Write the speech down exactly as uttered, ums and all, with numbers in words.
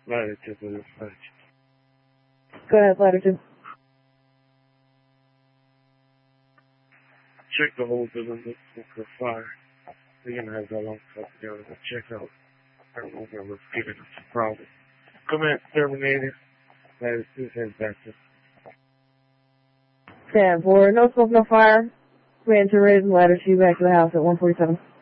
Ladder two, ladder five. Go ahead, ladder two. Check the whole building, look for fire. We're gonna have that long talk together. Check out our movement was giving us a problem. Come in, Terminator. Ladder two heads back to. ten four, no smoke, no fire. Ran to raise ladder two back to the house at one forty-seven.